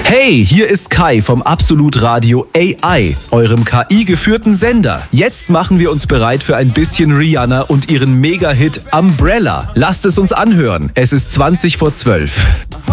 Hey, hier ist Kai vom Absolut Radio AI, eurem KI-geführten Sender. Jetzt machen wir uns bereit für ein bisschen Rihanna und ihren Mega-Hit Umbrella. Lasst es uns anhören. Es ist 20 vor 12.